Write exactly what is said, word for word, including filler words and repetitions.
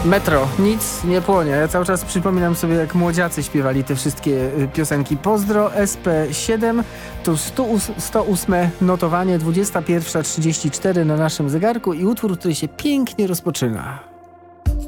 Metro, nic nie płonie. Ja cały czas przypominam sobie, jak młodziacy śpiewali te wszystkie piosenki. Pozdro, S P siedem, to sto ósme notowanie, dwudziesta pierwsza trzydzieści cztery na naszym zegarku i utwór, który się pięknie rozpoczyna.